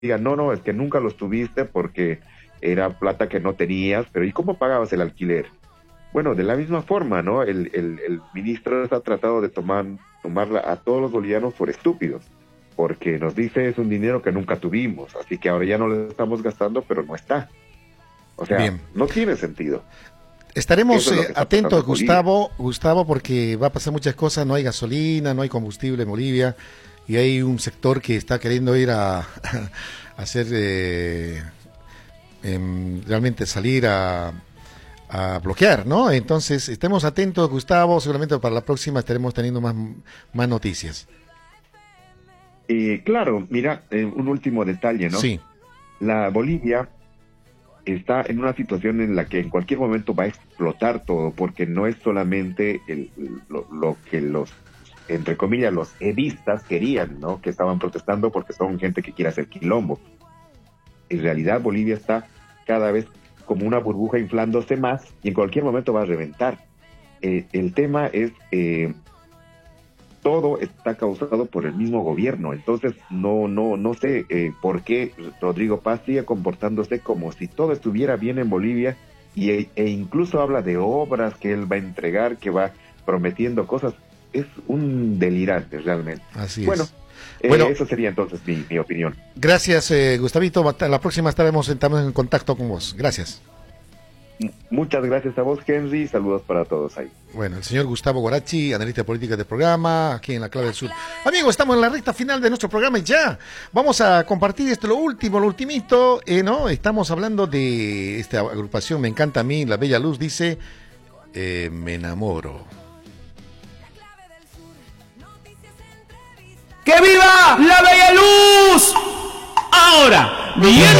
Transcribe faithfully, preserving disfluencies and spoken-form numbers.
digan, no, no, es que nunca los tuviste porque era plata que no tenías, pero ¿y cómo pagabas el alquiler? Bueno, de la misma forma, ¿no? El, el, el ministro está tratando de tomar tomarla a todos los bolivianos por estúpidos, porque nos dice es un dinero que nunca tuvimos, así que ahora ya no lo estamos gastando, pero no está. O sea, Bien. no tiene sentido. Estaremos es eh, atentos, Gustavo, Gustavo, porque va a pasar muchas cosas, no hay gasolina, no hay combustible en Bolivia, y hay un sector que está queriendo ir a, a hacer, eh, eh, realmente salir a, a bloquear, ¿no? Entonces, estemos atentos, Gustavo, seguramente para la próxima estaremos teniendo más, más noticias. Eh, claro, mira, eh, un último detalle, ¿no? Sí. La Bolivia está en una situación en la que en cualquier momento va a explotar todo, porque no es solamente el, lo, lo que los, entre comillas, los edistas querían, ¿no? Que estaban protestando porque son gente que quiere hacer quilombo. En realidad Bolivia está cada vez como una burbuja inflándose más y en cualquier momento va a reventar. Eh, el tema es... Eh, todo está causado por el mismo gobierno, entonces no no no sé eh, por qué Rodrigo Paz sigue comportándose como si todo estuviera bien en Bolivia y, e incluso habla de obras que él va a entregar, que va prometiendo cosas. Es un delirante realmente. Así bueno, es. Eh, bueno, eso sería entonces mi, mi opinión. Gracias, eh, Gustavito. La próxima estaremos, estaremos en contacto con vos. Gracias. Muchas gracias a vos, Henry. Saludos para todos ahí. Bueno, el señor Gustavo Guarachi, analista política del programa, aquí en la Clave del Sur. Amigos, estamos en la recta final de nuestro programa y ya vamos a compartir esto, lo último, lo ultimito, eh, ¿no? Estamos hablando de esta agrupación, me encanta a mí, La Bella Luz, dice, eh, me enamoro. ¡Que viva La Bella Luz! Ahora viene